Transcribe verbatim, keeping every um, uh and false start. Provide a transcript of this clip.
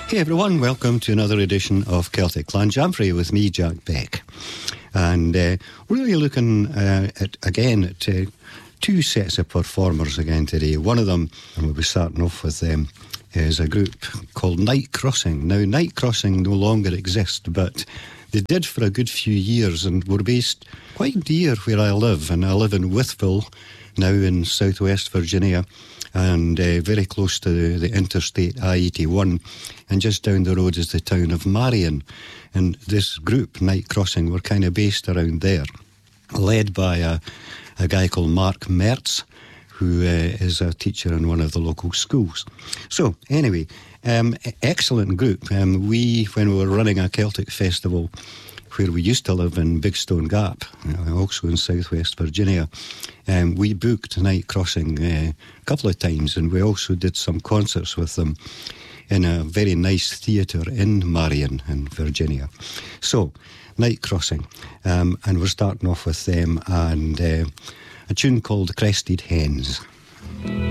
Hey everyone, welcome to another edition of Celtic Clan Jamfrey with me, Jack Beck. And uh, really looking uh, at, again, at uh, two sets of performers again today. One of them, and we'll be starting off with them, is a group called Night Crossing. Now, Night Crossing no longer exists, but they did for a good few years and were based quite near where I live. And I live in Wytheville, now in southwest Virginia, and uh, very close to the, the interstate I eighty-one, and just down the road is the town of Marion. And this group, Night Crossing, were kind of based around there, led by a, a guy called Mark Mertz, who uh, is a teacher in one of the local schools. So, anyway, um, excellent group. Um, we, when we were running a Celtic festival where we used to live in Big Stone Gap, uh, also in southwest Virginia, um, we booked Night Crossing uh, a couple of times, and we also did some concerts with them in a very nice theatre in Marion in Virginia. So, Night Crossing, um, and we're starting off with them and uh, a tune called Crested Hens.